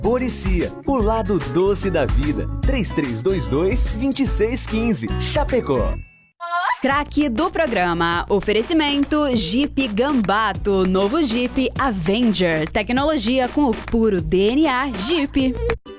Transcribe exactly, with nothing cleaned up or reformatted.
Oricia, o lado doce da vida. três três dois dois, dois seis um cinco, Chapecó. Craque do programa. Oferecimento Jeep Gambato. Novo Jeep Avenger. Tecnologia com o puro D N A Jeep.